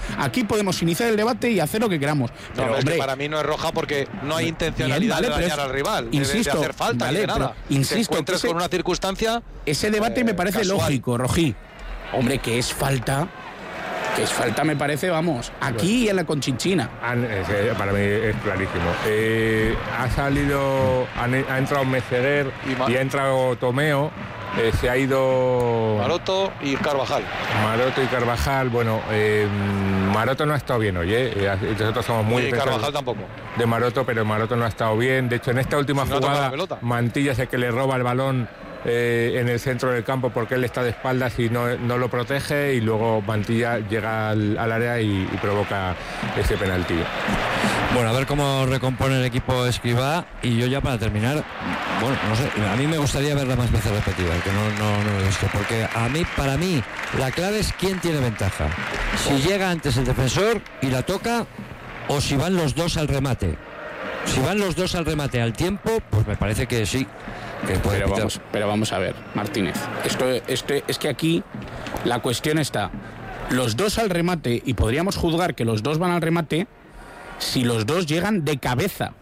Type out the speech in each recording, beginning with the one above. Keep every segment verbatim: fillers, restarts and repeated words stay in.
Aquí podemos iniciar el debate y hacer lo que queramos. Pero, no, hombre, es que para mí no es roja porque no hay intencionalidad bien, vale, de dañar es, al rival, insisto, de, de hacer falta, vale, ni de nada. Insisto, te encuentres ese, con una circunstancia. Ese debate eh, me parece casual. lógico, Rojí. Hombre, que es falta. Que es falta, me parece, vamos, aquí y en la Conchinchina. Para mí es clarísimo. Eh, ha salido, ha entrado Meseguer y, y ha entrado Tomeo. Eh, se ha ido Maroto y Carvajal. Maroto y Carvajal. Bueno, eh, Maroto no ha estado bien hoy, ¿eh? Nosotros somos muy... Y Carvajal tampoco. De Maroto, pero Maroto no ha estado bien. De hecho, en esta última si no jugada, Mantilla es el que le roba el balón eh, en el centro del campo porque él está de espaldas y no, no lo protege, y luego Mantilla llega al, al área y, y provoca ese penalti. Bueno, a ver cómo recompone el equipo Escribá. Y yo ya para terminar, bueno, no sé, a mí me gustaría verla más veces repetida, que no, no, no lo he visto, porque a mí, para mí, la clave es quién tiene ventaja. Si llega antes el defensor y la toca, o si van los dos al remate. Si van los dos al remate al tiempo, pues me parece que sí. Que puede pero, vamos, pero vamos a ver, Martínez. Esto, esto es que aquí la cuestión está, los dos al remate, y podríamos juzgar que los dos van al remate si los dos llegan de cabeza.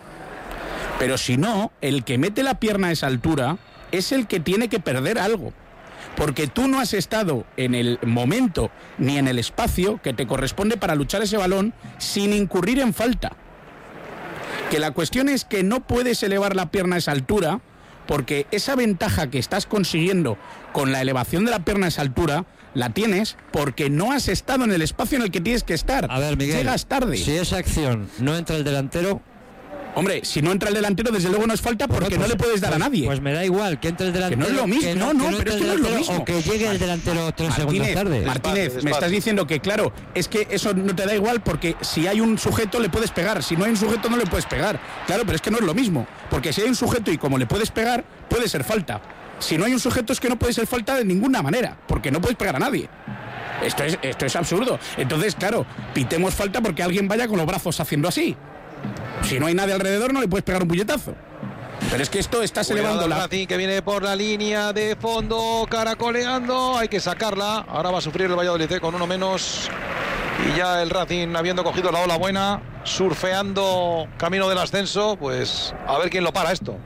Pero si no, el que mete la pierna a esa altura es el que tiene que perder algo. Porque tú no has estado en el momento ni en el espacio que te corresponde para luchar ese balón sin incurrir en falta. Que la cuestión es que no puedes elevar la pierna a esa altura, porque esa ventaja que estás consiguiendo con la elevación de la pierna a esa altura la tienes porque no has estado en el espacio en el que tienes que estar. A ver, Miguel, llegas tarde. Si esa acción no entra el delantero... Hombre, si no entra el delantero, desde luego no es falta porque pues, no le puedes dar pues, a nadie. Pues me da igual que entre el delantero. Que no es lo mismo, no, no, no, pero es que no es lo mismo. O que llegue el delantero tres Martínez, segundos tarde. Martínez, despacio, me estás diciendo que, claro, es que eso no te da igual porque si hay un sujeto le puedes pegar, si no hay un sujeto no le puedes pegar. Claro, pero es que no es lo mismo, porque si hay un sujeto y como le puedes pegar, puede ser falta. Si no hay un sujeto es que no puede ser falta de ninguna manera, porque no puedes pegar a nadie. Esto es, esto es absurdo. Entonces, claro, pitemos falta porque alguien vaya con los brazos haciendo así. Si no hay nadie alrededor, no le puedes pegar un puñetazo. Pero es que esto estás elevando la... Racing, que viene por la línea de fondo, caracoleando, hay que sacarla. Ahora va a sufrir el Valladolid con uno menos. Y ya el Racing, habiendo cogido la ola buena, surfeando camino del ascenso, pues a ver quién lo para esto.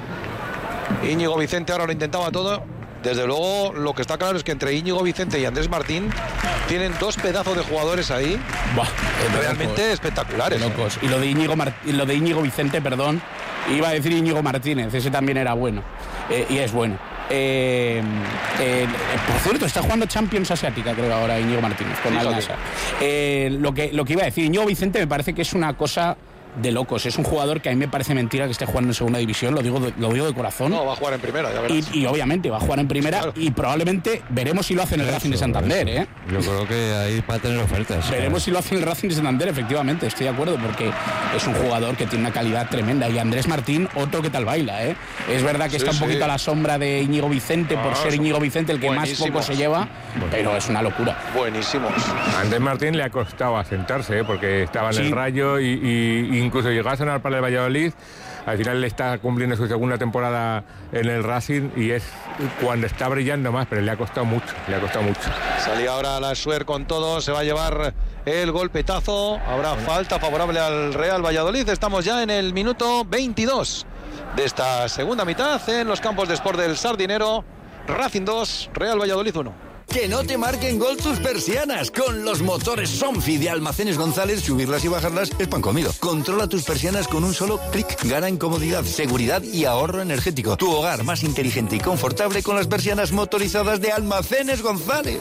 Íñigo Vicente ahora lo intentaba todo. Desde luego, lo que está claro es que entre Íñigo Vicente y Andrés Martín tienen dos pedazos de jugadores ahí. Buah, realmente locos, espectaculares. Locos. Y lo de Íñigo Mart- y lo de Íñigo Vicente, perdón, iba a decir Íñigo Martínez, ese también era bueno. Eh, y es bueno. Eh, eh, por cierto, está jugando Champions Asiática, creo ahora Íñigo Martínez, con Al Nassr. Eh, lo, que, lo que iba a decir, Íñigo Vicente me parece que es una cosa de locos. Es un jugador que a mí me parece mentira que esté jugando en segunda división, lo digo de, lo digo de corazón. No, va a jugar en primera, ya verás. Y, y obviamente va a jugar en primera, claro. Y probablemente veremos si lo hace en el eso, Racing de Santander, ¿eh? Yo creo que ahí va a tener ofertas. Veremos claro. si lo hace en el Racing de Santander, efectivamente, estoy de acuerdo, porque es un jugador que tiene una calidad tremenda. Y Andrés Martín, otro que tal baila, ¿eh? Es verdad que sí, está un poquito sí. a la sombra de Íñigo Vicente, ah, por ser Íñigo Vicente el que más poco se lleva, bueno. pero es una locura. Buenísimos. A Andrés Martín le ha costado asentarse, ¿eh? Porque estaba en sí. el Rayo y, y incluso llegó a sonar para el Valladolid. Al final le está cumpliendo su segunda temporada en el Racing y es cuando está brillando más, pero le ha costado mucho, le ha costado mucho. Salía ahora la Suer con todo, se va a llevar el golpetazo, habrá falta favorable al Real Valladolid. Estamos ya en el minuto veintidós de esta segunda mitad en los campos de Sport del Sardinero. Racing dos, Real Valladolid uno. Que no te marquen gol tus persianas. Con los motores Somfy de Almacenes González, subirlas y bajarlas es pan comido. Controla tus persianas con un solo clic. Gana en comodidad, seguridad y ahorro energético. Tu hogar más inteligente y confortable con las persianas motorizadas de Almacenes González.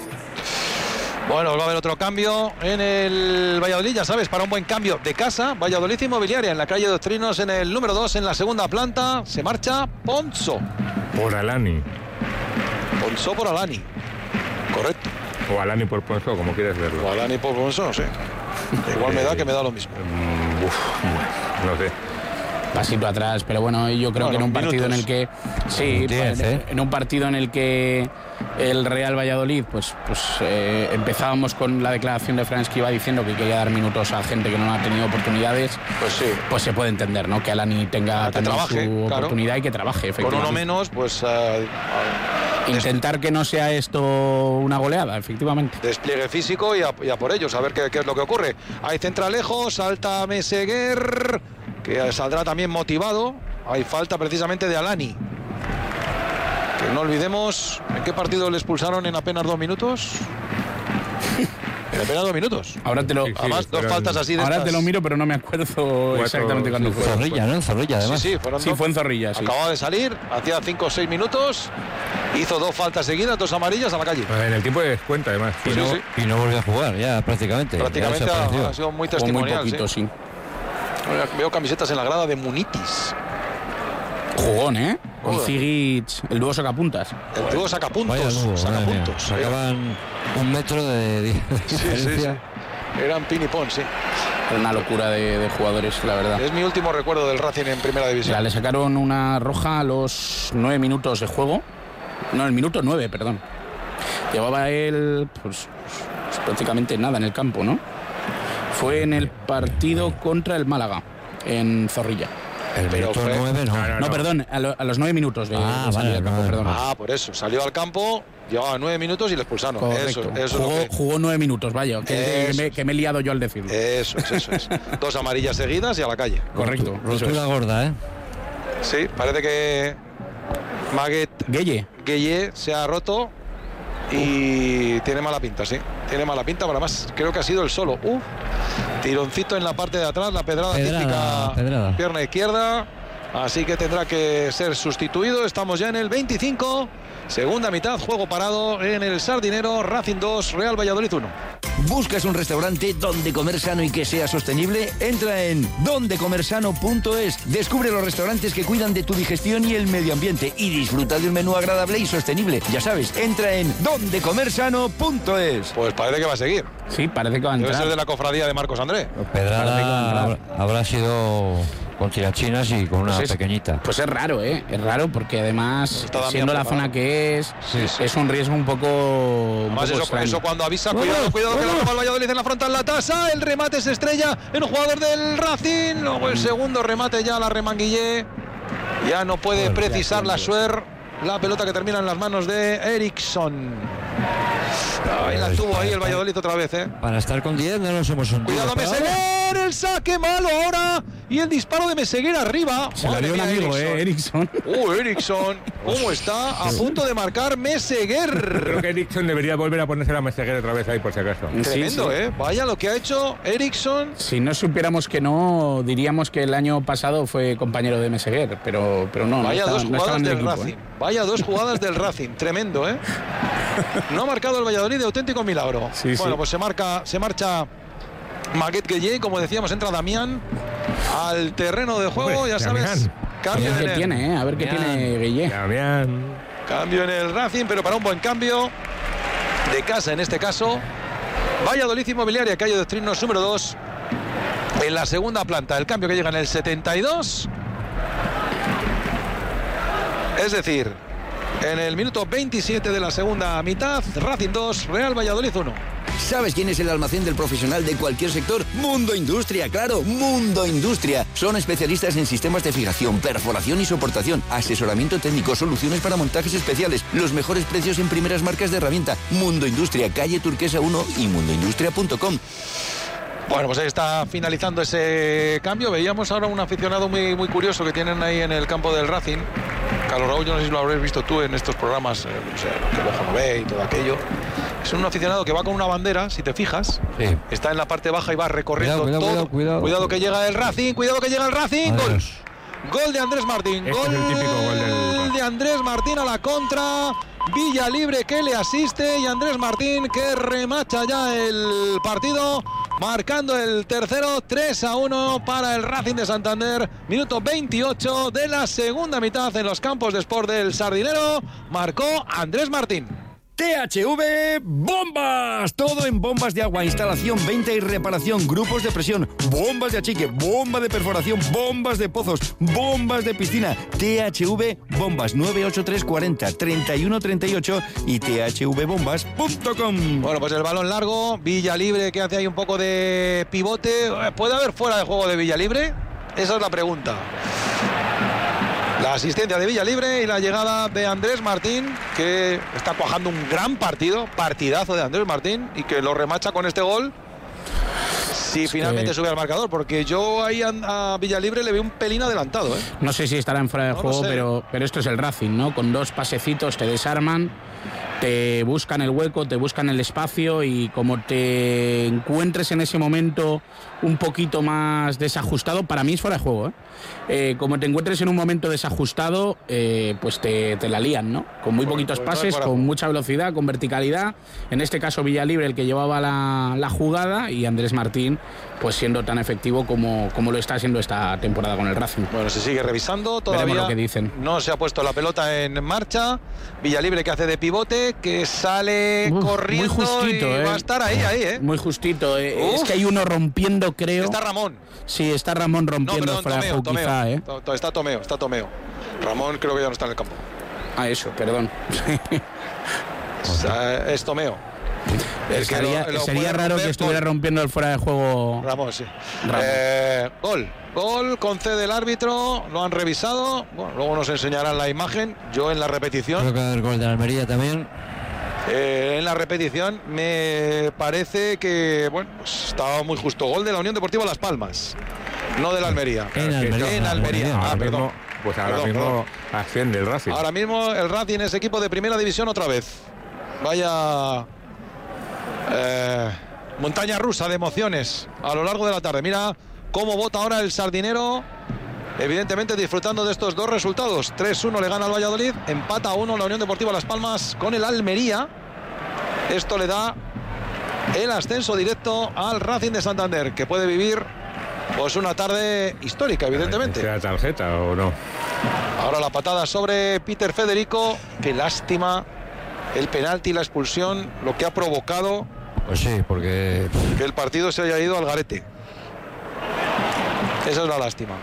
Bueno, va a haber otro cambio en el Valladolid, ya sabes, para un buen cambio de casa. Valladolid Inmobiliaria en la calle Doctrinos, en el número dos, en la segunda planta. Se marcha Ponzo. Por Alani. Ponzo por Alani. Correcto. O Alani por Ponzo, como quieres verlo. O Alani por Ponzo, no sé. Igual me da que me da lo mismo. Um, uf, no sé. Pasito atrás, pero bueno, yo creo bueno, que en un partido minutos. en el que sí, diez, ¿eh? en un partido en el que el Real Valladolid, pues, pues eh, empezábamos con la declaración de Franz que iba diciendo que quería dar minutos a gente que no ha tenido oportunidades, pues sí, pues se puede entender, ¿no? Que Alani tenga que trabaje, su claro. oportunidad y que trabaje, efectivamente. Con uno menos, pues uh, uh, Intentar que no sea esto una goleada, efectivamente. Despliegue físico y a, y a por ellos, a ver qué, qué es lo que ocurre. Hay centralejos, salta Meseguer, que saldrá también motivado. Hay falta precisamente de Alani. Que no olvidemos, ¿en qué partido le expulsaron en apenas dos minutos? En apenas dos minutos. Ahora te lo, sí, sí, además, dos faltas así de Ahora estas. te lo miro, pero no me acuerdo cuatro, exactamente cuándo sí, fue. Zorrilla, ¿no? En Zorrilla, además. Sí, sí, fueron sí dos. fue en Zorrilla, sí. Acababa de salir, hacía cinco o seis minutos, hizo dos faltas seguidas, dos amarillas a la calle. En el tiempo de descuento, además. Y, Sí, no, sí. y no volvió a jugar, ya prácticamente. Prácticamente ya ha, ha sido muy Jugó testimonial. muy poquito, sí. sí. Veo camisetas en la grada de Munitis. Jugón, ¿eh? Con Joder. Zigic, el dúo sacapuntas. El dúo sacapuntos. Vaya nuevo, madre mía. Sacapuntos. Sacaban un metro de, de Sí, sí, sí. diferencia. Eran pin y pon, sí. Era una locura de, de jugadores, la verdad. Es mi último recuerdo del Racing en primera división. Ya, le sacaron una roja a los nueve minutos de juego. No, el minuto nueve, perdón. Llevaba él, pues, pues, prácticamente nada en el campo, ¿no? Fue en el partido contra el Málaga, en Zorrilla. El Pero minuto fue- nueve no. No, no, No, perdón, a, lo- a los nueve minutos de, Ah, de salir vale, del campo, no, perdón. Ah, por eso. Salió al campo, llevaba nueve minutos y le expulsaron. Correcto. Eso, eso, es jugó, lo que- jugó nueve minutos, vaya, que, que Eso me, es. que me he liado yo al decirlo. eso es, eso es. Dos amarillas seguidas y a la calle. Correcto. eso Rotura es. gorda, ¿eh? Sí, parece que Maguet Gueye. Gueye se ha roto y tiene mala pinta, sí. Tiene mala pinta, pero además creo que ha sido el solo. Uf, tironcito en la parte de atrás, la pedrada, Pedrada, típica pedrada. pierna izquierda. Así que tendrá que ser sustituido. Estamos ya en el veinticinco. Segunda mitad, juego parado en el Sardinero. Racing dos, Real Valladolid uno. ¿Buscas un restaurante donde comer sano y que sea sostenible? Entra en dondecomersano punto es. Descubre los restaurantes que cuidan de tu digestión y el medio ambiente y disfruta de un menú agradable y sostenible. Ya sabes, entra en dondecomersano punto es. Pues parece que va a seguir. Sí, parece que va a Debe entrar. ser de la cofradía de Marcos André. Pedrada habrá, habrá sido con tirachinas y con una Pues es- pequeñita. Pues es raro, ¿eh? Es raro porque además, Está Damián siendo la preparado. zona que es, Sí, sí. es un riesgo un poco, un Además, poco eso, extraño. eso cuando avisa, cuidado, cuidado, que la toma el Valladolid en la frontal, la tasa, el remate se estrella en un jugador del Racing, luego el segundo remate ya la remanguillé, ya no puede Joder, precisar ya, la tío. Suer, la pelota que termina en las manos de Eriksson. Ahí la tuvo ahí el Valladolid otra vez, eh. Para estar con diez no nos hemos hundido. Cuidado Pero Meseguer, el saque malo ahora y el disparo de Meseguer arriba. Se la Madre dio un mía, amigo, Eriksson. ¿eh? Eriksson. Uh, Eriksson, ¿cómo está? A punto de marcar Meseguer. Creo que Eriksson debería volver a ponerse la Meseguer otra vez ahí, por si acaso. Tremendo, Sí, sí. ¿eh? Vaya lo que ha hecho Eriksson. Si no supiéramos que no, diríamos que el año pasado fue compañero de Meseguer, pero, pero no, Vaya no dos estaba, no estaba jugadas en el del equipo, Racing. ¿eh? Vaya dos jugadas del Racing. Tremendo, ¿eh? No ha marcado el Valladolid de auténtico milagro. Sí, bueno, sí. pues se marca, se marcha Maguet Gueye, como decíamos, entra Damián al terreno de juego, Hombre, ya sabes. Damián. A Cambio ver en qué el, tiene, ¿eh? A ver qué Damián. tiene Guille. Damián. cambio en el Racing, pero para un buen cambio de casa en este caso. Valladolid Inmobiliaria, calle de Trinos número dos, en la segunda planta. El cambio que llega en el setenta y dos. Es decir, en el minuto veintisiete de la segunda mitad, Racing dos, Real Valladolid uno. ¿Sabes quién es el almacén del profesional de cualquier sector? Mundo Industria, claro, Mundo Industria. Son especialistas en sistemas de fijación, perforación y soportación, asesoramiento técnico, soluciones para montajes especiales, los mejores precios en primeras marcas de herramienta. Mundo Industria, calle Turquesa uno y mundo industria punto com. Bueno, pues ahí está finalizando ese cambio. Veíamos ahora un aficionado muy, muy curioso que tienen ahí en el campo del Racing. Carlos Raúl, yo no sé si lo habréis visto tú en estos programas, eh, no sé, que el ojo no ve y todo aquello. Es un aficionado que va con una bandera, si te fijas. Sí. Está en la parte baja y va recorriendo Cuidado, cuidado, todo. cuidado, cuidado. que llega el Racing, cuidado que llega el Racing. Gol. Adiós. Gol de Andrés Martín. Este gol es el típico gol del- de Andrés Martín a la contra. Villa Libre que le asiste y Andrés Martín que remacha ya el partido, marcando el tercero. Tres a uno para el Racing de Santander. Minuto veintiocho de la segunda mitad en los campos de Sport del Sardinero. Marcó Andrés Martín. T H V Bombas. Todo en bombas de agua, instalación, venta y reparación, grupos de presión, bombas de achique, bomba de perforación, bombas de pozos, bombas de piscina. T H V Bombas nueve ocho tres cuarenta treinta y uno treinta y ocho y t h v bombas punto com. Bueno, pues el balón largo, Villa Libre que hace ahí un poco de pivote. ¿Puede haber fuera de juego de Villa Libre? Esa es la pregunta. La asistencia de Villalibre y la llegada de Andrés Martín, que está cuajando un gran partido, partidazo de Andrés Martín, y que lo remacha con este gol. Si es finalmente que... sube al marcador, porque yo ahí a, a Villalibre le veo un pelín adelantado, ¿eh? No sé si estará en fuera de no juego, pero, pero esto es el Racing, ¿no? Con dos pasecitos te desarman, te buscan el hueco, te buscan el espacio, y como te encuentres en ese momento un poquito más desajustado, para mí es fuera de juego, ¿eh? Eh, como te encuentres en un momento desajustado, eh, pues te, te la lían, ¿no? Con muy poquitos pases, con mucha velocidad, con verticalidad. En este caso Villalibre el que llevaba la, la jugada, y Andrés Martín pues siendo tan efectivo como, como lo está haciendo esta temporada con el Racing. Bueno, se sigue revisando, todavía lo que dicen. No se ha puesto la pelota en marcha. Villalibre que hace de pivote, que sale Uf, corriendo muy justito, y eh. va a estar ahí, ahí, ¿eh? Muy justito, eh. Es que hay uno rompiendo, creo. Está Ramón. Sí, está Ramón rompiendo no, perdón, fuera Tomeo, de juego, quizá, ¿eh? Está Tomeo, está Tomeo. Ramón creo que ya no está en el campo. Ah, eso, perdón. O sea, es Tomeo. El sería lo, lo sería raro que estuviera gol. rompiendo el fuera de juego. Ramón, sí. Ramón. Eh, gol. Gol concede el árbitro. Lo han revisado. Bueno, luego nos enseñarán la imagen. Yo en la repetición. Creo que el gol de la Almería también. Eh, en la repetición me parece que bueno, pues estaba muy justo. Gol de la Unión Deportiva Las Palmas, no de la Almería. En Almería. En Almería. Ah, ah, perdón. Mismo, pues ahora perdón, mismo perdón. asciende el Racing. Ahora mismo el Racing es equipo de primera división otra vez. Vaya eh, montaña rusa de emociones a lo largo de la tarde. Mira cómo vota ahora el Sardinero. Evidentemente disfrutando de estos dos resultados. tres uno le gana al Valladolid, empata a uno la Unión Deportiva Las Palmas con el Almería. Esto le da el ascenso directo al Racing de Santander, que puede vivir pues una tarde histórica, evidentemente. ¿Será tarjeta o no? Ahora la patada sobre Peter Federico. Qué lástima el penalti y la expulsión, lo que ha provocado pues sí, porque que el partido se haya ido al garete. Esa es la lástima.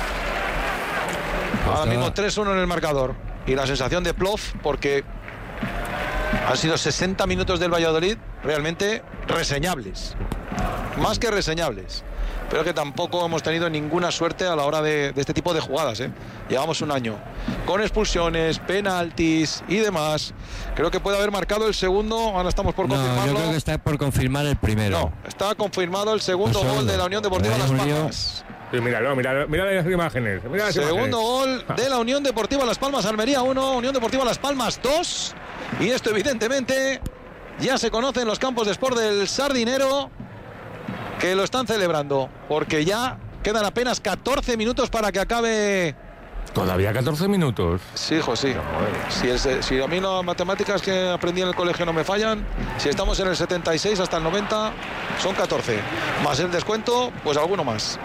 Ahora mismo tres uno en el marcador. Y la sensación de plof, porque han sido sesenta minutos del Valladolid realmente reseñables. Más que reseñables. Pero que tampoco hemos tenido ninguna suerte a la hora de, de este tipo de jugadas, ¿eh? Llevamos un año con expulsiones, penaltis y demás. Creo que puede haber marcado el segundo. Ahora estamos por no, confirmarlo. Yo creo que está por confirmar el primero. No, está confirmado el segundo el gol de la Unión Deportiva Las Palmas. Sí, míralo, míralo, mira las imágenes. Mira las Segundo imágenes. gol de la Unión Deportiva Las Palmas, Almería uno, Unión Deportiva Las Palmas dos. Y esto evidentemente ya se conoce en los campos de Sport del Sardinero, que lo están celebrando, porque ya quedan apenas catorce minutos para que acabe. ¿Todavía catorce minutos? Sí, hijo, sí. Si, es, si a mí las matemáticas que aprendí en el colegio no me fallan, si estamos en el setenta y seis hasta el noventa, son catorce. Más el descuento, pues alguno más.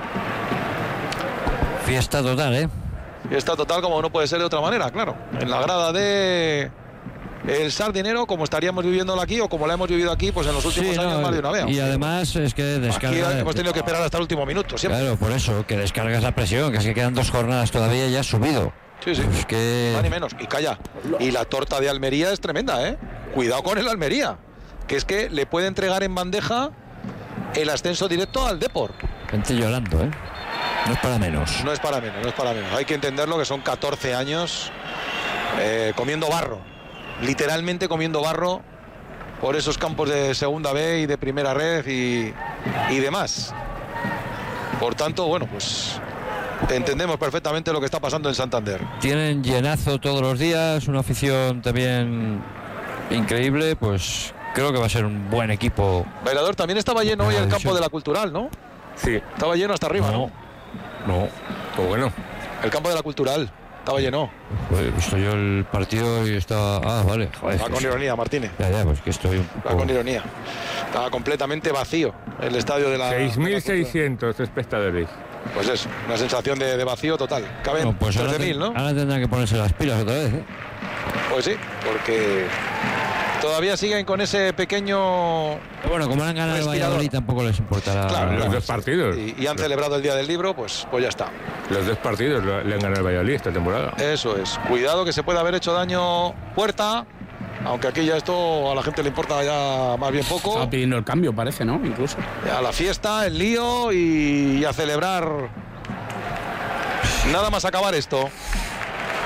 Fiesta total, ¿eh? Fiesta total, como no puede ser de otra manera, claro. En la grada de el Sardinero, como estaríamos viviéndolo aquí o como la hemos vivido aquí, pues en los últimos sí, años no, más de una vez. Y además es que descarga. Aquí hemos tenido que esperar hasta el último minuto, siempre. Claro, por eso, que descargas la presión, que es que quedan dos jornadas todavía y ya has subido. Sí, sí. Pues que... No, ni menos. Y calla. Y la torta de Almería es tremenda, ¿eh? Cuidado con el Almería, que es que le puede entregar en bandeja el ascenso directo al Depor. Gente llorando, ¿eh? No es para menos. No es para menos, no es para menos. Hay que entenderlo, que son catorce años eh, comiendo barro. Literalmente comiendo barro por esos campos de segunda B y de primera red y, y demás. Por tanto, bueno, pues entendemos perfectamente lo que está pasando en Santander. Tienen llenazo todos los días, una afición también increíble, pues creo que va a ser un buen equipo. Bailador, también estaba lleno hoy el campo de la Cultural, ¿no? Sí. Estaba lleno hasta arriba, ¿no? No, no. Pues bueno. El campo de la Cultural estaba lleno. Pues he visto yo el partido y estaba... Ah, vale. Joder, va con ironía, Martínez. Ya, ya, pues que estoy un poco... Va con ironía. Estaba completamente vacío el estadio de la... seis mil seiscientos espectadores. Pues eso, una sensación de, de vacío total. Caben no, pues trece mil, ¿no? Ahora tendrán que ponerse las pilas otra vez, ¿eh? Pues sí, porque todavía siguen con ese pequeño... Pero bueno, como han ganado el Valladolid tampoco les importará. Claro, los dos partidos. Y, y han celebrado el Día del Libro, pues, pues ya está. Los dos partidos le han ganado el Valladolid esta temporada. Eso es. Cuidado que se puede haber hecho daño Puerta, aunque aquí ya esto a la gente le importa ya más bien poco. Estaba pidiendo el cambio, parece, ¿no? Incluso. A la fiesta, el lío y, y a celebrar. Nada más acabar esto.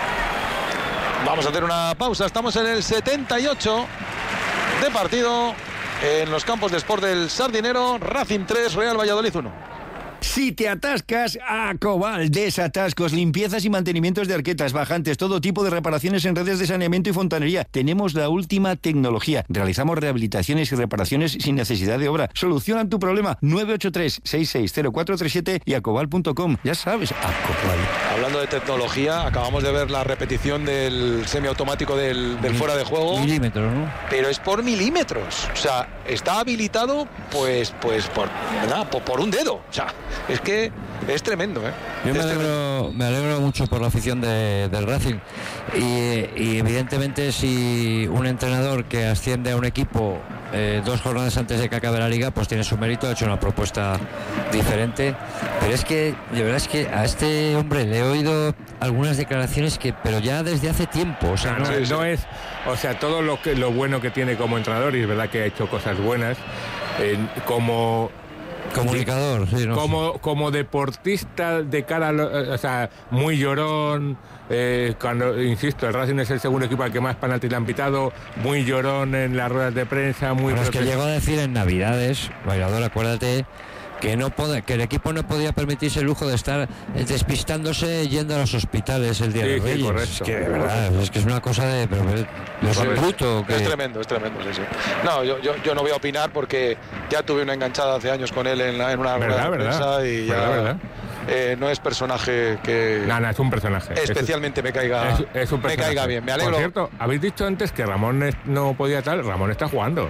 Vamos a hacer una pausa. Estamos en el setenta y ocho de partido en los campos de Sport del Sardinero. Racing tres, Real Valladolid uno. Si te atascas, a Cobal, desatascos, limpiezas y mantenimientos de arquetas, bajantes, todo tipo de reparaciones en redes de saneamiento y fontanería. Tenemos la última tecnología. Realizamos rehabilitaciones y reparaciones sin necesidad de obra. Solucionan tu problema. nueve ocho tres, seis seis cero cuatro tres siete y acobal punto com. Ya sabes, Acobal. Hablando de tecnología, acabamos de ver la repetición del semiautomático del, del fuera de juego. Milímetros, ¿no? Pero es por milímetros. O sea, está habilitado pues, pues por, ¿verdad? por, por un dedo. O sea, es que es tremendo, ¿eh? Yo me es alegro, tremendo. me alegro mucho por la afición de, del Racing y, y evidentemente si un entrenador que asciende a un equipo eh, dos jornadas antes de que acabe la liga, pues tiene su mérito, ha hecho una propuesta diferente, pero es que de verdad es que a este hombre le he oído algunas declaraciones que, pero ya desde hace tiempo, o sea, no, sí, sí. no es, o sea, todo lo que lo bueno que tiene como entrenador, y es verdad que ha hecho cosas buenas, eh, como comunicador, sí, no como, como deportista de cara a lo, o sea, muy llorón, eh, cuando, insisto, el Racing es el segundo equipo al que más penaltis le han pitado, muy llorón en las ruedas de prensa, muy... Pero es que llegó a decir en Navidades, bailador, acuérdate, que no pod- que el equipo no podía permitirse el lujo de estar despistándose yendo a los hospitales el día Sí, de sí, Reyes. correcto. Es que de verdad, es que es una cosa de... Pero, pero, ¿es un bruto? Que... Es tremendo, es tremendo, sí, sí. No, yo, yo, yo no voy a opinar porque ya tuve una enganchada hace años con él en, la, en una rueda de prensa y ya... ¿Verdad, verdad? Eh, no es personaje que... No, no, es un personaje. Especialmente es, me caiga, es, es un me caiga bien, me alegro. Por cierto, habéis dicho antes que Ramón es, no podía tal, Ramón está jugando.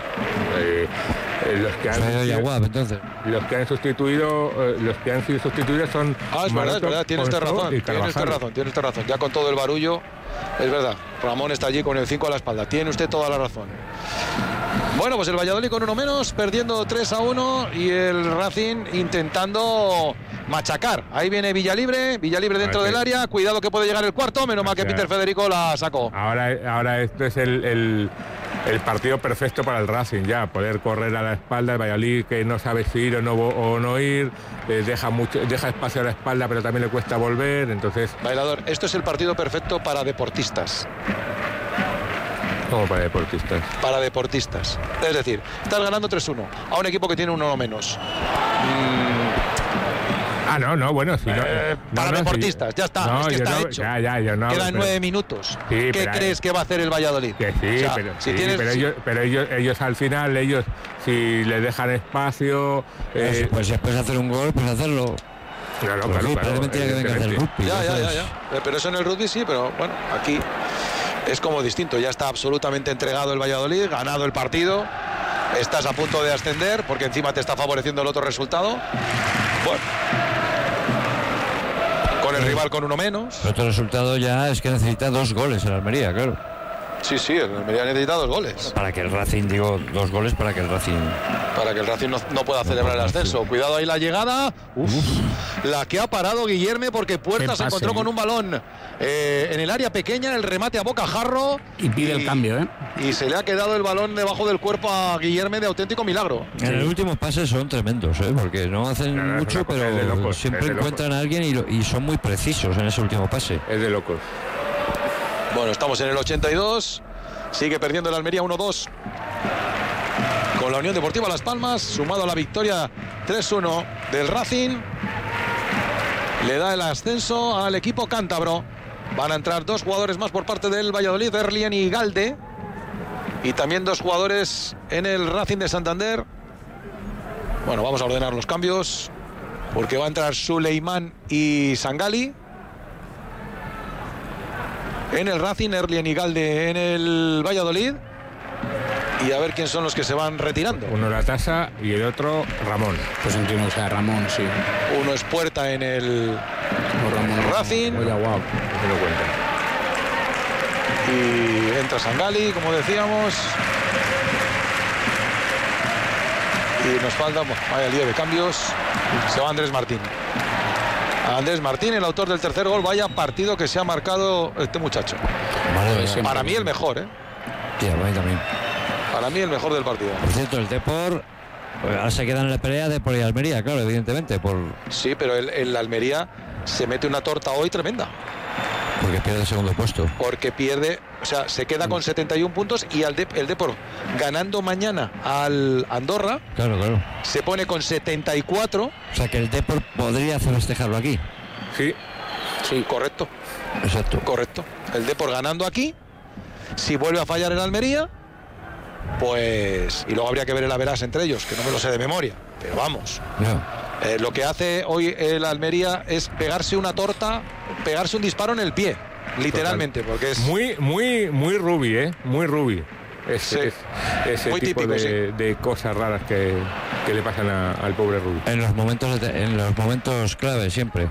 Eh, eh, los que han Pues ya, guap, entonces. los que han sustituido eh, los que han sido sustituidos son Ah, es Maroto, verdad, es verdad, tiene usted Ponzo razón, y tiene usted Carvajal. razón, tiene usted razón. Ya con todo el barullo, es verdad. Ramón está allí con el cinco a la espalda. Tiene usted toda la razón. Bueno, pues el Valladolid con uno menos, perdiendo tres a uno y el Racing intentando machacar. Ahí viene Villalibre, Villalibre dentro Ahora del sí. área. Cuidado que puede llegar el cuarto, menos mal que O sea, Peter Federico la sacó. Ahora, ahora esto es el, el, el partido perfecto para el Racing ya, poder correr a la espalda, el Valladolid que no sabe si ir o no, o no ir, eh, deja, mucho, deja espacio a la espalda pero también le cuesta volver, entonces... Bailador, esto es el partido perfecto para deportistas. Como para deportistas. Para deportistas. Es decir, estás ganando tres uno a un equipo que tiene uno menos. Mm, Ah, no, no, bueno, si no, Eh, no, para no, deportistas, si- ya está, no, es que yo está no, hecho. Ya, ya, yo no. Quedan pero- nueve minutos. Sí, ¿Qué pero- crees que va a hacer el Valladolid? Que sí, O sea, pero, si sí, tienes, pero, si- ellos, pero ellos, ellos al final, ellos, si les dejan espacio... eh, pues si después hacer un gol, pues hacerlo. claro, Pues claro, sí, claro, parece mentira que venga a hacer evidentemente. rugby. Ya, ya, ya, entonces- ya. Eh, Pero eso en el rugby sí, pero bueno, aquí es como distinto. Ya está absolutamente entregado el Valladolid, ganado el partido. Estás a punto de ascender porque encima te está favoreciendo el otro resultado. Bueno. Con el rival con uno menos. El otro resultado ya es que necesita dos goles en Almería, claro. Sí, sí, el Almería necesita dos goles. Para que el Racing, digo, dos goles para que el Racing... Para que el Racing no, no pueda celebrar el ascenso. Cuidado ahí la llegada. Uf, la que ha parado Guillerme porque Puerta Qué se encontró pase, con ¿eh? un balón eh, en el área pequeña, el remate a bocajarro. Y pide el cambio, ¿eh? Y se le ha quedado el balón debajo del cuerpo a Guillerme de auténtico milagro. En el último pase son tremendos, ¿eh? Porque no hacen No, no, es mucho, una cosa pero de locos, siempre es de locos. encuentran a alguien y, lo- y son muy precisos en ese último pase. Es de locos. Bueno, estamos en el ochenta y dos. Sigue perdiendo el Almería uno dos. Con la Unión Deportiva Las Palmas, sumado a la victoria tres uno del Racing. Le da el ascenso al equipo cántabro. Van a entrar dos jugadores más por parte del Valladolid, Erlien y Galde. Y también dos jugadores en el Racing de Santander. Bueno, vamos a ordenar los cambios. Porque va a entrar Suleimán y Sangali. En el Racing, Erlien y Galde en el Valladolid. Y a ver quién son los que se van retirando. Uno la tasa y el otro Ramón. Pues entiendo que sea Ramón, sí. Uno es Puerta en el O Ramón. Racing. Oye, guau. Se lo cuenta. Y entra Sangali, como decíamos. Y nos falta, bueno, vaya lío de cambios. Se va Andrés Martín. Andrés Martín, el autor del tercer gol. Vaya partido que se ha marcado este muchacho. Madre Pues mía. Para mí el mejor, ¿eh? Tía, para mí también. Para mí el mejor del partido. Por cierto, el Depor pues, ahora se queda en la pelea de Depor y Almería, claro, evidentemente. Por... Sí, pero el, el Almería se mete una torta hoy tremenda. Porque pierde el segundo puesto. Porque pierde, o sea, se queda con setenta y un puntos y el, de, el Depor ganando mañana al Andorra. Claro, claro. Se pone con setenta y cuatro. O sea que el Depor podría festejarlo aquí. Sí, sí, correcto. Exacto. Correcto. El Depor ganando aquí. Si vuelve a fallar el Almería, pues... Y luego habría que ver el averás entre ellos, que no me lo sé de memoria. Pero vamos. No. Eh, lo que hace hoy el Almería es pegarse una torta, pegarse un disparo en el pie, literalmente. Total. Porque es... Muy, muy, muy Rubi, ¿eh? Muy Rubi. Es, sí. es, ese muy tipo típico, de, sí. de cosas raras que, que le pasan a, al pobre Rubi. En los momentos, de, en los momentos clave, siempre.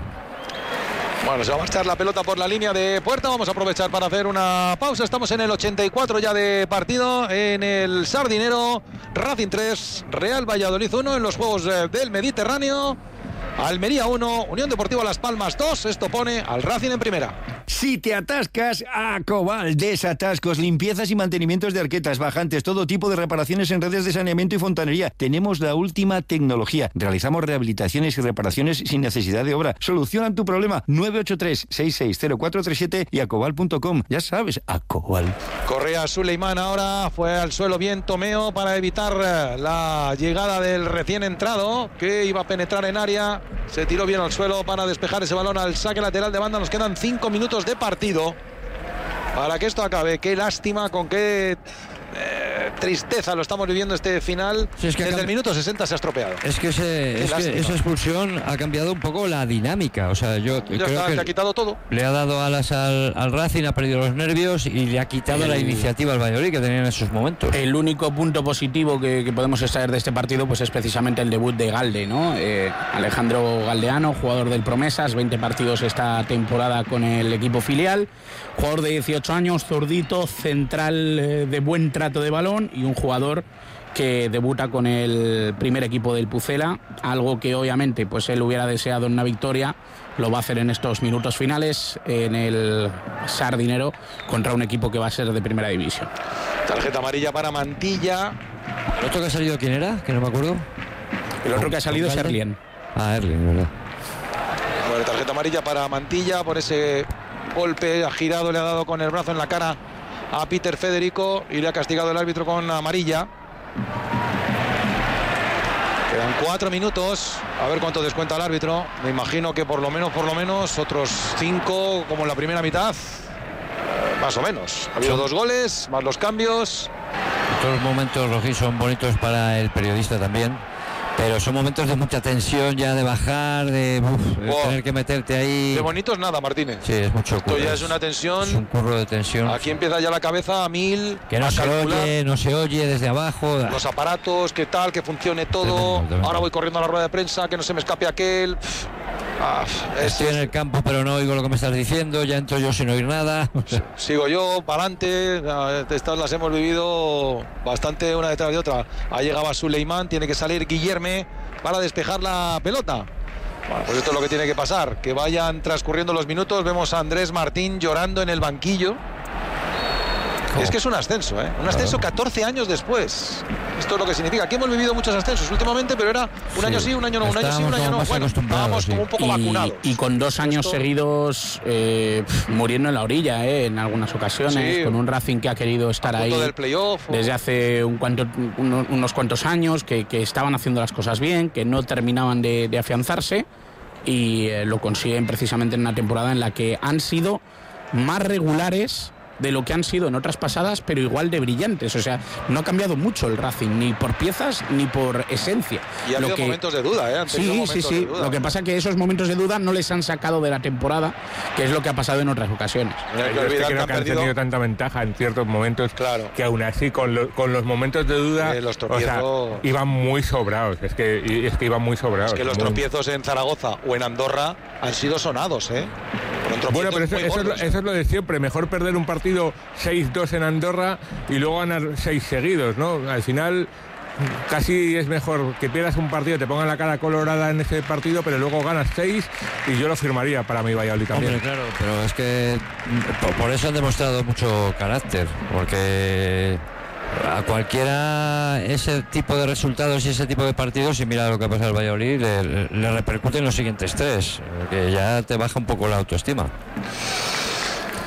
Bueno, se va a marchar la pelota por la línea de puerta. Vamos a aprovechar para hacer una pausa. Estamos en el ochenta y cuatro ya de partido en el Sardinero. Racing tres, Real Valladolid uno en los Juegos del Mediterráneo. Almería uno, Unión Deportiva Las Palmas dos. Esto pone al Racing en primera. Si te atascas, Acobal, desatascos, limpiezas y mantenimientos de arquetas, bajantes, todo tipo de reparaciones en redes de saneamiento y fontanería. Tenemos la última tecnología. Realizamos rehabilitaciones y reparaciones sin necesidad de obra. Solucionan tu problema. nueve ocho tres, seis seis cero cuatro tres siete y acobal punto com. Ya sabes, Acobal. Correa Suleimán ahora fue al suelo bien Tomeo para evitar la llegada del recién entrado que iba a penetrar en área. Se tiró bien al suelo para despejar ese balón al saque lateral de banda. Nos quedan cinco minutos de partido para que esto acabe. Qué lástima, con qué eh, tristeza lo estamos viviendo este final. Sí, es que desde el minuto sesenta se ha estropeado. Es que, ese, es que esa expulsión ha cambiado un poco la dinámica. O sea, yo ya creo está, que le ha quitado todo. Le ha dado alas al, al Racing, ha perdido los nervios y le ha quitado el... la iniciativa al Valladolid que tenía en esos momentos. El único punto positivo que, que podemos extraer de este partido pues es precisamente el debut de Galde, ¿no? Eh, Alejandro Galdeano, jugador del Promesas, veinte partidos esta temporada con el equipo filial, jugador de dieciocho años, zurdito, central eh, de buen trato de balón y un jugador que debuta con el primer equipo del Pucela, algo que obviamente pues él hubiera deseado en una victoria, lo va a hacer en estos minutos finales en el Sardinero contra un equipo que va a ser de primera división. Tarjeta amarilla para Mantilla. ¿El otro que ha salido quién era? Que no me acuerdo. El otro que ha salido es Erlien. Ah, Erlien, verdad. Bueno, tarjeta amarilla para Mantilla por ese golpe, ha girado, le ha dado con el brazo en la cara a Peter Federico y le ha castigado el árbitro con amarilla. Quedan cuatro minutos, a ver cuánto descuenta el árbitro. Me imagino que por lo menos, por lo menos, otros cinco como en la primera mitad, más o menos. Ha habido sí. dos goles, más los cambios. Todos los momentos, Rojí, son bonitos para el periodista también. Pero son momentos de mucha tensión, ya de bajar, de, uf, de oh, tener que meterte ahí. De bonitos nada, Martínez. Sí, es mucho curro. Esto ya es una tensión. Es un curro de tensión. Aquí empieza ya la cabeza a mil. Que no se calcular. oye, no se oye desde abajo. Los aparatos, qué tal, que funcione todo. Tremendo, tremendo. Ahora voy corriendo a la rueda de prensa, que no se me escape aquel. Ah, Estoy es... en el campo, pero no oigo lo que me estás diciendo. Ya entro yo sin oír nada. Sigo yo, para adelante. Estas las hemos vivido bastante una detrás de otra. Ahí llegaba Suleimán, tiene que salir Guillerme para despejar la pelota. Bueno, pues esto es lo que tiene que pasar, que vayan transcurriendo los minutos. Vemos a Andrés Martín llorando en el banquillo. Oh. Es que es un ascenso, ¿eh? Un ascenso claro. catorce años después. Esto es lo que significa. Aquí hemos vivido muchos ascensos últimamente, pero era un sí. año sí, un año no, un año sí, un año no. Bueno, estábamos sí. como un poco y, vacunados. Y con dos años Esto... seguidos eh, muriendo en la orilla, ¿eh? En algunas ocasiones, sí. con un Racing que ha querido estar ahí del playoff, o... desde hace un cuanto, un, unos cuantos años, que, que estaban haciendo las cosas bien, que no terminaban de, de afianzarse y eh, lo consiguen precisamente en una temporada en la que han sido más regulares de lo que han sido en otras pasadas, pero igual de brillantes. O sea, no ha cambiado mucho el Racing, ni por piezas ni por esencia. Y ha lo habido que... momentos de duda, ¿eh? Han sí, sí, sí. Lo que pasa es que esos momentos de duda no les han sacado de la temporada, que es lo que ha pasado en otras ocasiones. Yo es que creo que han, han tenido tanta ventaja en ciertos momentos, claro. que aún así, con, lo, con los momentos de duda, eh, los tropiezos... o sea, iban muy sobrados. Es que, es que iban muy sobrados. Es que los muy... tropiezos en Zaragoza o en Andorra han sido sonados, ¿eh? Bueno, pero eso, eso, es lo, eso es lo de siempre. Mejor perder un partido seis dos en Andorra y luego ganar seis seguidos, ¿no? Al final casi es mejor que pierdas un partido, te pongan la cara colorada en ese partido, pero luego ganas seis, y yo lo firmaría para mi Valladolid también. Hombre, claro, pero es que por eso han demostrado mucho carácter, porque a cualquiera ese tipo de resultados y ese tipo de partidos, y mira lo que ha pasado al Valladolid, le, le repercute en los siguientes tres, que ya te baja un poco la autoestima.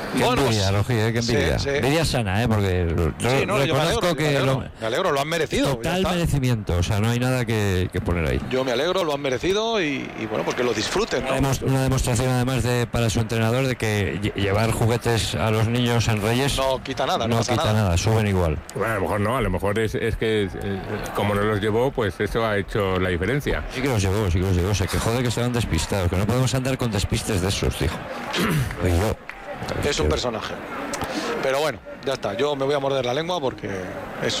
Qué bueno, envidia, Rogi, ¿eh? Qué envidia. Sí, sí. Envidia sana, ¿eh? Porque yo sí, no, reconozco yo me alegro, que... me alegro, Lo, me alegro, lo han merecido. Total merecimiento, o sea, no hay nada que, que poner ahí. Yo me alegro, lo han merecido y, y bueno, pues que lo disfruten, ¿no? Una, una demostración además de para su entrenador de que llevar juguetes a los niños en Reyes no quita nada, no, no pasa quita nada. nada, suben igual. Bueno, a lo mejor no, a lo mejor es, es que eh, como no los llevó, pues eso ha hecho la diferencia. Sí que los llevó, sí que los llevó, se quejó de que estaban despistados, que no podemos andar con despistes de esos, dijo. Y yo, es un personaje. Pero bueno, ya está, yo me voy a morder la lengua porque eso.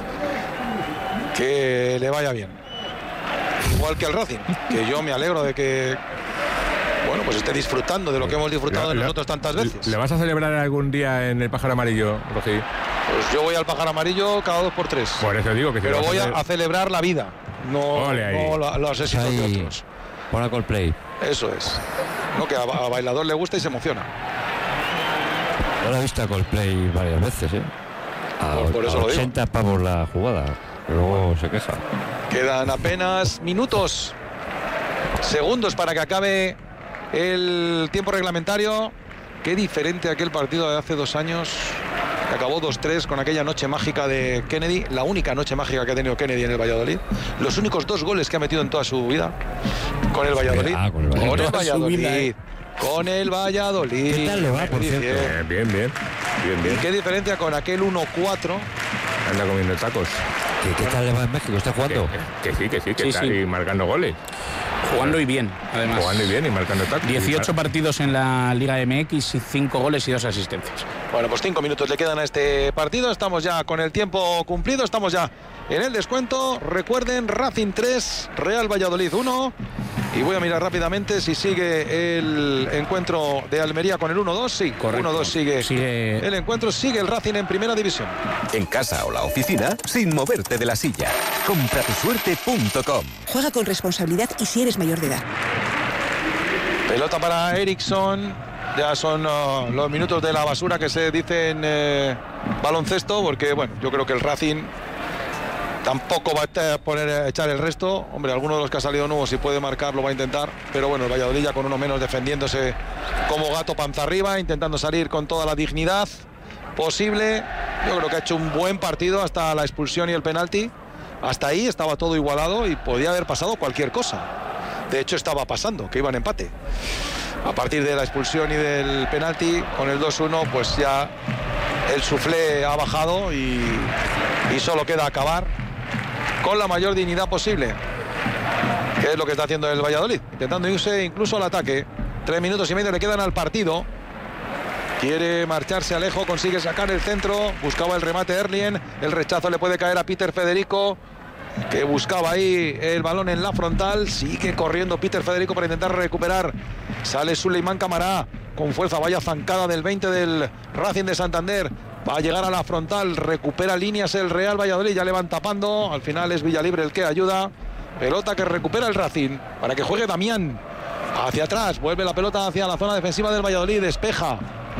Que le vaya bien. Igual que al Racing, que yo me alegro de que bueno, pues esté disfrutando de lo que hemos disfrutado de nosotros tantas veces. ¿Le vas a celebrar algún día en el Pájaro Amarillo, Rogi? Pues yo voy al Pájaro Amarillo cada dos por tres. Por eso digo que Pero voy a, a, a celebrar la vida, no, no la, los éxitos ahí, de otros. Pon a Coldplay. Eso es. No, que a, a bailador le gusta y se emociona. Yo la he visto a Coldplay varias veces, ¿eh? A, Por, por eso a lo ochenta digo. Pavos la jugada. Luego se queja. Quedan apenas minutos, segundos para que acabe el tiempo reglamentario. Qué diferente aquel partido de hace dos años. Que acabó dos tres con aquella noche mágica de Kennedy. La única noche mágica que ha tenido Kennedy en el Valladolid. Los únicos dos goles que ha metido en toda su vida con el Valladolid. Ah, con el Valladolid. Con el Valladolid. Con el Valladolid. ¿Qué tal le va, por cierto? Bien, bien, bien. bien, bien. ¿Y qué diferencia con aquel uno cuatro? Anda comiendo tacos. ¿Qué, qué tal le va en México? ¿Está jugando? Que, que sí, que sí, que sí, está sí. ahí marcando goles. Jugando y bien, además. Jugando y bien y marcando tacos. dieciocho partidos en la Liga M X y cinco goles y dos asistencias. Bueno, pues cinco minutos le quedan a este partido. Estamos ya con el tiempo cumplido. Estamos ya en el descuento. Recuerden, Racing tres, Real Valladolid uno. Y voy a mirar rápidamente si sigue el encuentro de Almería con el uno dos. Sí, uno dos sigue, sigue el encuentro. Sigue el Racing en primera división. En casa o la oficina, sin moverte de la silla. compra tu suerte punto com. Juega con responsabilidad y si eres mayor de edad. Pelota para Eriksson. Ya son uh, los minutos de la basura que se dice en eh, baloncesto, porque bueno, yo creo que el Racing tampoco va a poner a echar el resto. Hombre, alguno de los que ha salido nuevo, si puede marcar, lo va a intentar. Pero bueno, el Valladolid ya con uno menos defendiéndose como gato panza arriba, intentando salir con toda la dignidad posible. Yo creo que ha hecho un buen partido hasta la expulsión y el penalti. Hasta ahí estaba todo igualado y podía haber pasado cualquier cosa. De hecho, estaba pasando, que iban en empate. A partir de la expulsión y del penalti, con el dos uno, pues ya el suflé ha bajado y, y solo queda acabar con la mayor dignidad posible, que es lo que está haciendo el Valladolid, intentando irse incluso al ataque. Tres minutos y medio le quedan al partido. Quiere marcharse Alejo, consigue sacar el centro, buscaba el remate Erlien, el rechazo le puede caer a Peter Federico, que buscaba ahí el balón en la frontal. Sigue corriendo Peter Federico para intentar recuperar. Sale Suleiman Camará con fuerza, vaya zancada del veinte del Racing de Santander. Va a llegar a la frontal, recupera líneas el Real Valladolid, ya le van tapando. Al final es Villalibre el que ayuda. Pelota que recupera el Racing para que juegue Damián. Hacia atrás, vuelve la pelota hacia la zona defensiva del Valladolid, despeja.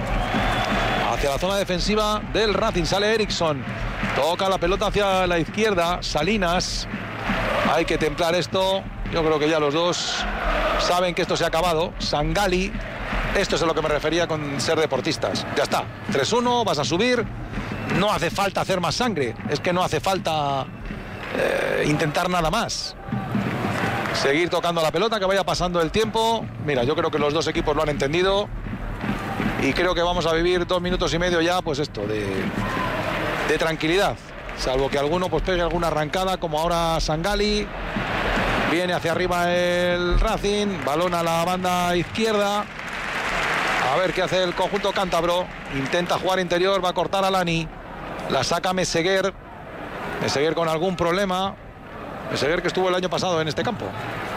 Hacia la zona defensiva del Racing, sale Eriksson. Toca la pelota hacia la izquierda, Salinas. Hay que templar esto. Yo creo que ya los dos saben que esto se ha acabado. Sangali. Esto es a lo que me refería con ser deportistas. Ya está, tres uno, vas a subir. No hace falta hacer más sangre. Es que no hace falta eh, intentar nada más. Seguir tocando la pelota, que vaya pasando el tiempo. Mira, yo creo que los dos equipos lo han entendido. Y creo que vamos a vivir dos minutos y medio ya, pues esto, de, de tranquilidad. Salvo que alguno pues pegue alguna arrancada, como ahora Sangali. Viene hacia arriba el Racing. Balón a la banda izquierda. A ver qué hace el conjunto cántabro. Intenta jugar interior, va a cortar a Lani. La saca Meseguer. Meseguer con algún problema. Meseguer que estuvo el año pasado en este campo,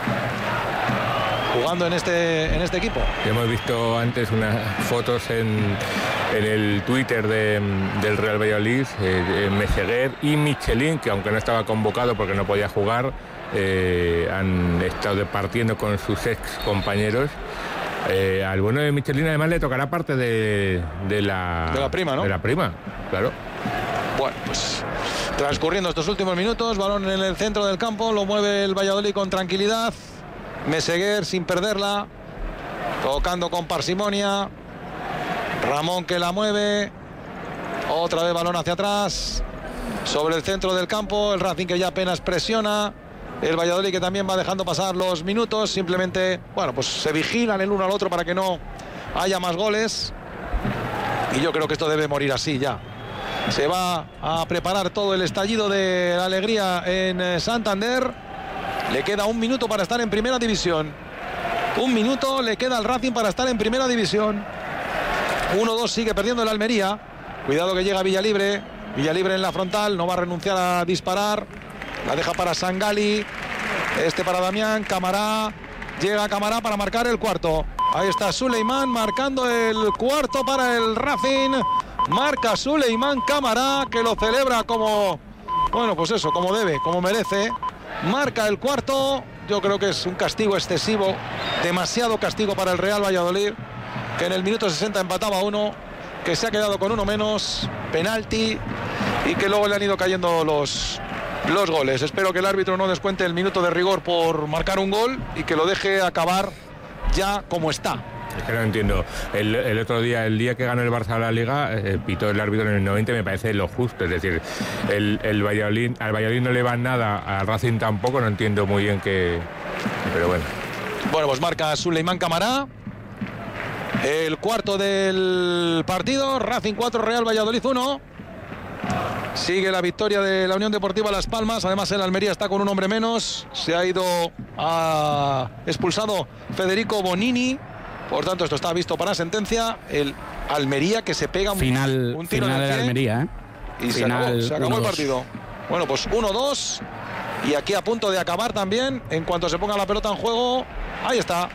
jugando en este, en este equipo. Hemos visto antes unas fotos en, en el Twitter de, del Real Valladolid, eh, Meseguer y Michelin, que aunque no estaba convocado porque no podía jugar, eh, han estado departiendo con sus ex compañeros. Eh, al bueno de Michelin además le tocará parte de, de la... De la prima, ¿no? De la prima, claro. Bueno, pues transcurriendo estos últimos minutos, balón en el centro del campo, lo mueve el Valladolid con tranquilidad. Meseguer sin perderla, tocando con parsimonia. Ramón que la mueve. Otra vez balón hacia atrás. Sobre el centro del campo. El Racing que ya apenas presiona. El Valladolid que también va dejando pasar los minutos. Simplemente, bueno, pues se vigilan el uno al otro para que no haya más goles. Y yo creo que esto debe morir así ya. Se va a preparar todo el estallido de la alegría en Santander. Le queda un minuto para estar en primera división. Un minuto le queda al Racing para estar en primera división. uno dos sigue perdiendo el Almería. Cuidado que llega Villalibre. Villalibre en la frontal. No va a renunciar a disparar. La deja para Sangali. Este para Damián. Camará. Llega Camará para marcar el cuarto. Ahí está Suleiman marcando el cuarto para el Racing. Marca Suleiman Camará, que lo celebra como, bueno, pues eso, como debe, como merece. Marca el cuarto. Yo creo que es un castigo excesivo. Demasiado castigo para el Real Valladolid, que en el minuto sesenta empataba uno, que se ha quedado con uno menos. Penalti. Y que luego le han ido cayendo los... los goles. Espero que el árbitro no descuente el minuto de rigor por marcar un gol y que lo deje acabar ya como está. Es que no entiendo. El, el otro día, el día que ganó el Barça la Liga, eh, pitó el árbitro en el noventa, me parece lo justo. Es decir, el, el Valladolid, al Valladolid no le va nada, al Racing tampoco, no entiendo muy bien qué... Pero bueno. Bueno, pues marca Suleiman Camará. El cuarto del partido. Racing cuatro, Real Valladolid uno. Sigue la victoria de la Unión Deportiva Las Palmas. Además el Almería está con un hombre menos. Se ha ido a... expulsado Federico Bonini. Por tanto, esto está visto para sentencia. El Almería que se pega un, final, un tiro final en el de pie. Almería, ¿eh? Y se final, acabó, se acabó uno, el partido. Bueno, pues uno dos. Y aquí a punto de acabar también. En cuanto se ponga la pelota en juego. Ahí está.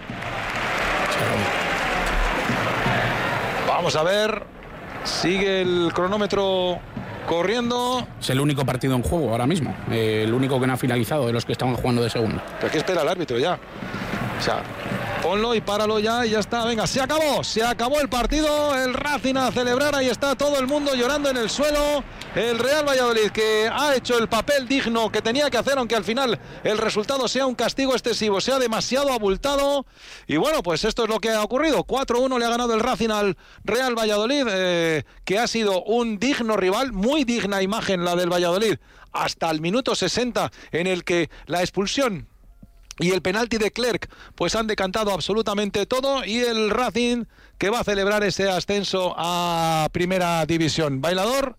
Vamos a ver. Sigue el cronómetro corriendo. Es el único partido en juego ahora mismo. Eh, el único que no ha finalizado de los que estaban jugando de segunda. Pero aquí espera el árbitro ya. O sea, ponlo y páralo ya y ya está. Venga, se acabó. Se acabó el partido. El Racing a celebrar. Ahí está todo el mundo llorando en el suelo. El Real Valladolid que ha hecho el papel digno que tenía que hacer, aunque al final el resultado sea un castigo excesivo, sea demasiado abultado. Y bueno, pues esto es lo que ha ocurrido. cuatro uno le ha ganado el Racing al Real Valladolid, eh, que ha sido un digno rival. Muy digna imagen la del Valladolid. Hasta el minuto sesenta, en el que la expulsión y el penalti de Clerc pues han decantado absolutamente todo, y el Racing que va a celebrar ese ascenso a primera división. Bailador.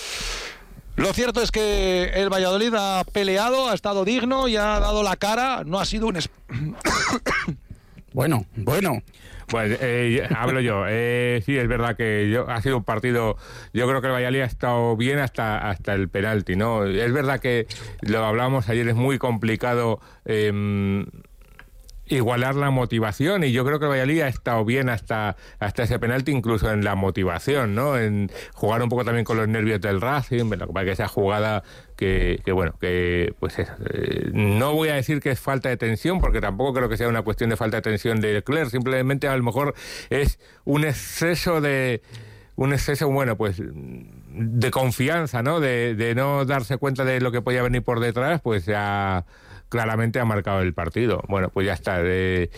Lo cierto es que el Valladolid ha peleado, ha estado digno y ha dado la cara. No ha sido un... Es... bueno, bueno. Pues eh, hablo yo. Eh, sí, es verdad que yo, ha sido un partido... Yo creo que el Valladolid ha estado bien hasta, hasta el penalti, ¿no? Es verdad que, lo hablábamos ayer, es muy complicado... Eh, igualar la motivación, y yo creo que el Valladolid ha estado bien hasta, hasta ese penalti, incluso en la motivación, ¿no? En jugar un poco también con los nervios del Racing, bueno, para que esa jugada que, que bueno, que pues es, eh, no voy a decir que es falta de tensión, porque tampoco creo que sea una cuestión de falta de tensión de Clerc, simplemente a lo mejor es un exceso de... un exceso, bueno, pues de confianza, ¿no? De, de no darse cuenta de lo que podía venir por detrás, pues ya... claramente ha marcado el partido. Bueno, pues ya está. De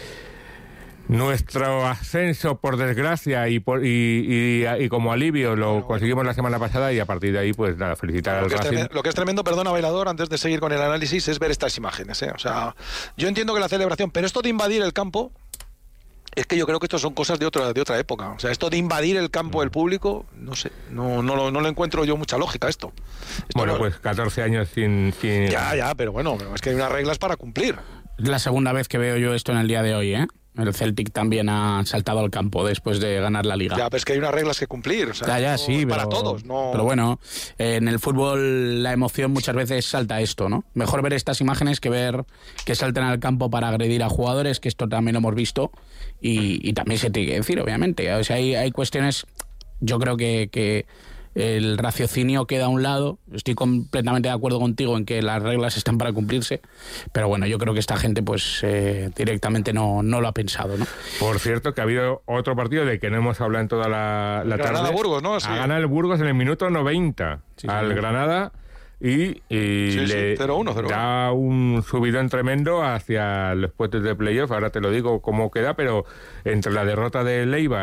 nuestro ascenso, por desgracia, y, por, y, y, y como alivio lo bueno, conseguimos bueno. la semana pasada, y a partir de ahí, pues nada, felicitar al Racing. Tremendo, lo que es tremendo, perdona, Bailador, antes de seguir con el análisis, es ver estas imágenes, ¿eh? O sea, yo entiendo que la celebración, pero esto de invadir el campo, es que yo creo que esto son cosas de otra de otra época. O sea, esto de invadir el campo del público, no sé, no no, no, no le encuentro yo mucha lógica a esto. esto bueno, no... pues catorce años sin, sin... Ya, ya, pero bueno, es que hay unas reglas para cumplir. Es la segunda vez que veo yo esto en el día de hoy, ¿eh? El Celtic también ha saltado al campo después de ganar la Liga. Ya, pero es que hay unas reglas que cumplir. O sea, ya, ya, sí, para pero, todos. No... Pero bueno, eh, en el fútbol la emoción muchas veces salta esto, ¿no? Mejor ver estas imágenes que ver que salten al campo para agredir a jugadores, que esto también lo hemos visto. Y, y también se tiene que decir, obviamente. O sea, hay, hay cuestiones, yo creo que... que el raciocinio queda a un lado. Estoy completamente de acuerdo contigo en que las reglas están para cumplirse, pero bueno, yo creo que esta gente pues eh, directamente no, no lo ha pensado, ¿no? Por cierto, que ha habido otro partido de que no hemos hablado en toda la, la tarde. Granada-Burgos, ¿no? Sí. Ha ganado el Burgos en el minuto noventa sí, al sí, Granada, y, y sí, le sí, cero uno, cero uno. Da un subidón tremendo hacia los puestos de playoff. Ahora te lo digo cómo queda, pero entre la derrota de Eibar,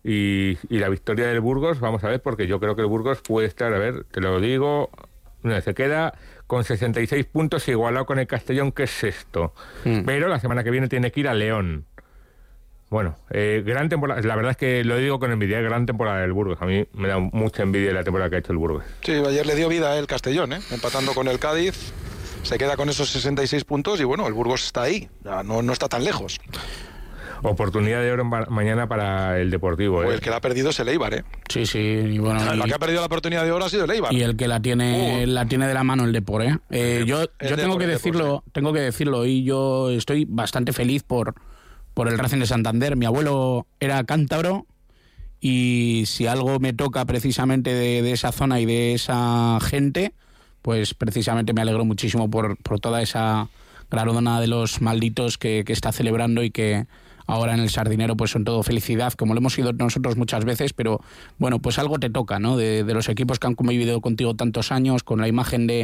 y, y la victoria del Burgos, vamos a ver, porque yo creo que el Burgos puede estar, a ver, te lo digo, no, se queda con sesenta y seis puntos igualado con el Castellón, que es sexto. Mm. Pero la semana que viene tiene que ir a León. Bueno, eh, gran temporada, la verdad es que lo digo con envidia, gran temporada del Burgos. A mí me da mucha envidia la temporada que ha hecho el Burgos. Sí, ayer le dio vida el Castellón, ¿eh? Empatando con el Cádiz, se queda con esos sesenta y seis puntos y bueno, el Burgos está ahí, no, no está tan lejos. Oportunidad de oro mañana para el Deportivo, ¿eh? O el que la ha perdido es el Eibar, ¿eh? Sí, sí. Y bueno, el y, que ha perdido la oportunidad de oro ha sido el Eibar. Y el que la tiene, uh. la tiene de la mano el Depor, ¿eh? eh yo yo tengo que decirlo, tengo que decirlo, y yo estoy bastante feliz por... por el Racing de Santander. Mi abuelo era cántabro y si algo me toca precisamente de, de esa zona y de esa gente, pues precisamente me alegro muchísimo por, por toda esa galardona de los malditos que, que está celebrando y que ahora en el Sardinero pues son todo felicidad, como lo hemos sido nosotros muchas veces, pero bueno, pues algo te toca, ¿no? De, de los equipos que han convivido contigo tantos años, con la imagen de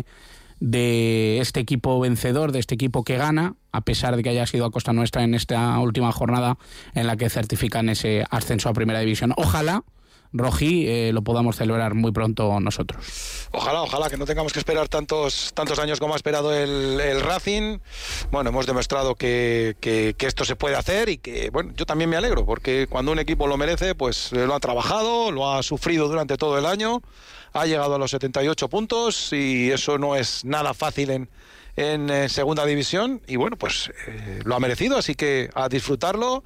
de este equipo vencedor, de este equipo que gana, a pesar de que haya sido a costa nuestra en esta última jornada en la que certifican ese ascenso a Primera División. Ojalá, Rogi, eh, lo podamos celebrar muy pronto nosotros. Ojalá, ojalá que no tengamos que esperar tantos tantos años como ha esperado el, el Racing. Bueno, hemos demostrado que, que, que esto se puede hacer y que, bueno, yo también me alegro, porque cuando un equipo lo merece, pues lo ha trabajado, lo ha sufrido durante todo el año, ha llegado a los setenta y ocho puntos y eso no es nada fácil en, en eh, segunda división y bueno, pues eh, lo ha merecido, así que a disfrutarlo.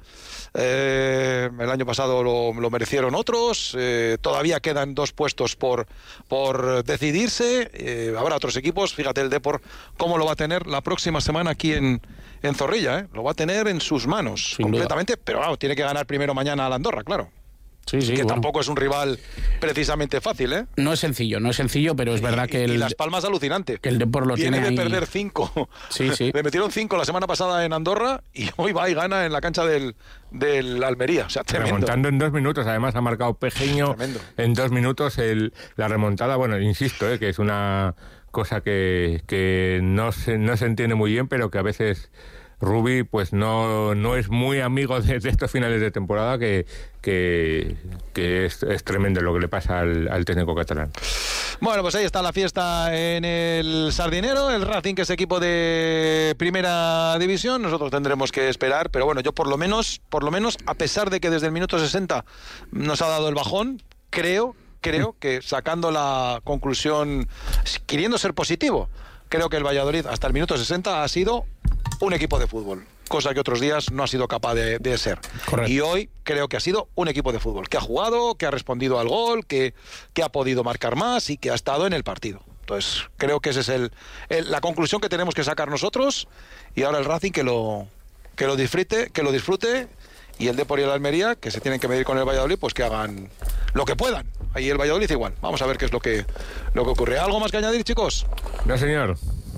Eh, el año pasado lo, lo merecieron otros, eh, todavía quedan dos puestos por, por decidirse, eh, habrá otros equipos, fíjate el Depor cómo lo va a tener la próxima semana aquí en, en Zorrilla, ¿eh? Lo va a tener en sus manos, sin completamente, duda. Pero claro, tiene que ganar primero mañana al Andorra, claro. Sí, sí, que bueno. tampoco es un rival precisamente fácil, ¿eh? No es sencillo, no es sencillo, pero es y, verdad que el... Y Las Palmas alucinante. Que el Depor lo Viene tiene de ahí... perder cinco. Sí, sí. Le metieron cinco la semana pasada en Andorra y hoy va y gana en la cancha del, del Almería. O sea, tremendo. Remontando en dos minutos, además ha marcado Pejeño en dos minutos el, la remontada. Bueno, insisto, ¿eh? Que es una cosa que, que no, se, no se entiende muy bien, pero que a veces... Rubi pues no, no es muy amigo de, de estos finales de temporada que, que, que es, es tremendo lo que le pasa al, al técnico catalán. Bueno, pues ahí está la fiesta en el Sardinero, el Racing, que es equipo de Primera División. Nosotros tendremos que esperar, pero bueno, yo por lo menos, por lo menos, a pesar de que desde el minuto sesenta nos ha dado el bajón, creo, creo que sacando la conclusión, queriendo ser positivo, creo que el Valladolid hasta el minuto sesenta ha sido un equipo de fútbol, cosa que otros días no ha sido capaz de, de ser. Correcto. Y hoy creo que ha sido un equipo de fútbol, que ha jugado, que ha respondido al gol, que, que ha podido marcar más y que ha estado en el partido. Entonces creo que esa es el, el, la conclusión que tenemos que sacar nosotros, y ahora el Racing que lo, que lo disfrute, que lo disfrute, y el Depor y el Almería, que se tienen que medir con el Valladolid, pues que hagan lo que puedan. Ahí el Valladolid igual. Vamos a ver qué es lo que, lo que ocurre. ¿Algo más que añadir, chicos? No, señor.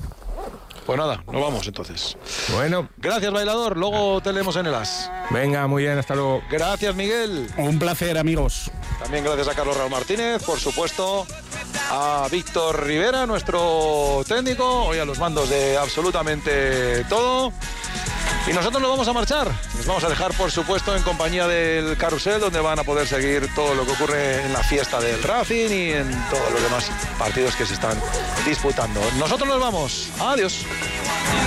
Pues nada, nos vamos entonces. Bueno. Gracias, bailador. Luego te leemos en el As. Venga, muy bien, hasta luego. Gracias, Miguel. Un placer, amigos. También gracias a Carlos Raúl Martínez, por supuesto, a Víctor Rivera, nuestro técnico, hoy a los mandos de absolutamente todo. Y nosotros nos vamos a marchar. Nos vamos a dejar, por supuesto, en compañía del Carrusel, donde van a poder seguir todo lo que ocurre en la fiesta del Racing y en todos los demás partidos que se están disputando. Nosotros nos vamos. Adiós.